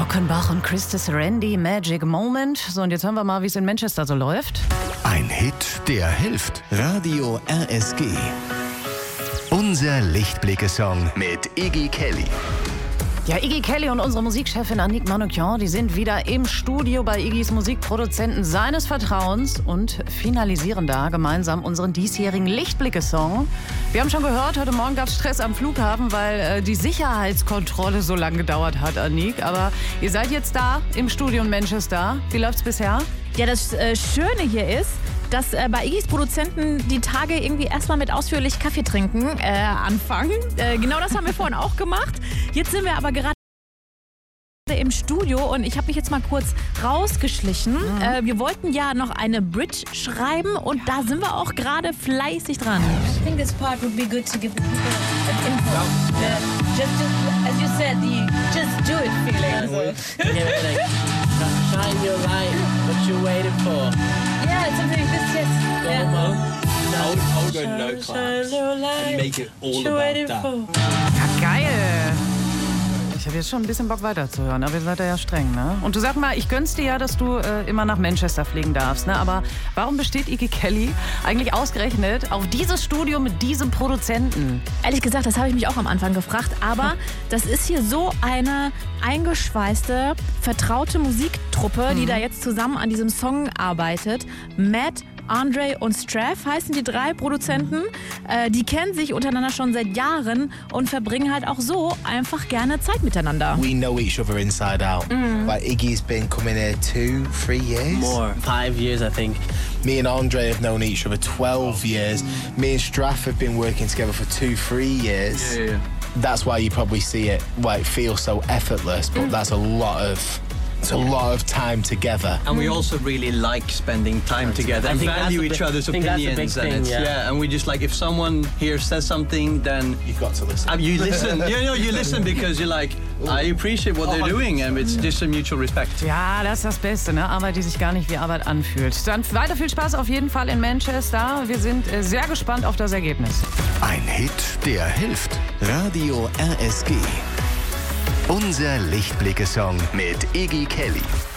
Rockenbach und Christus Randy, Magic Moment. So, und jetzt hören wir mal, wie es in Manchester so läuft. Ein Hit, der hilft. Radio RSG. Unser Lichtblicke-Song mit Iggy Kelly. Ja, Iggy Kelly und unsere Musikchefin Annick Manoukian, die sind wieder im Studio bei Iggys Musikproduzenten seines Vertrauens und finalisieren da gemeinsam unseren diesjährigen Lichtblicke-Song. Wir haben schon gehört, heute Morgen gab es Stress am Flughafen, weil die Sicherheitskontrolle so lange gedauert hat, Annick. Aber ihr seid jetzt da im Studio in Manchester. Wie läuft's bisher? Ja, das Schöne hier ist, dass bei Iggys Produzenten die Tage irgendwie erstmal mit ausführlich Kaffee trinken anfangen. Genau das haben wir vorhin auch gemacht. Jetzt sind wir aber gerade im Studio und ich habe mich jetzt mal kurz rausgeschlichen. Wir wollten ja noch eine Bridge schreiben und da sind wir auch gerade fleißig dran. I think this part would be good to give people an info. Just as you said, the just do it feeling. Shine your light, what you waiting for? Yeah, something like this, yes. Yeah. I'll go no class and make it all about that. Ja, geil. Ich habe jetzt schon ein bisschen Bock weiterzuhören, aber ihr seid ja streng, ne? Und du sag mal, ich gönn's dir ja, dass du immer nach Manchester fliegen darfst, ne? Aber warum besteht Iggy Kelly eigentlich ausgerechnet auf dieses Studio mit diesem Produzenten? Ehrlich gesagt, das habe ich mich auch am Anfang gefragt, aber das ist hier so eine eingeschweißte, vertraute Musiktruppe, die da jetzt zusammen an diesem Song arbeitet. Matt, Andre und Straff heißen die drei Produzenten. Die kennen sich untereinander schon seit Jahren und verbringen halt auch so einfach gerne Zeit miteinander. We know each other inside out. Like Iggy's been coming here 2-3 years. More, 5 years I think. Me and Andre have known each other 12 years. Me and Straff have been working together for 2-3 years. Yeah. That's why you probably see it like feel so effortless, but that's a lot of time together. And we also really like spending time together and value each other's opinions. And we just like, if someone here says something, then You've got to listen. you listen. You listen because you're like, I appreciate what they're doing, and it's just a mutual respect. Ja, das ist das Beste, ne? Arbeit, die sich gar nicht wie Arbeit anfühlt. Dann weiter viel Spaß auf jeden Fall in Manchester. Wir sind sehr gespannt auf das Ergebnis. Ein Hit, der hilft. Radio RSG. Unser Lichtblicke-Song mit Iggy Kelly.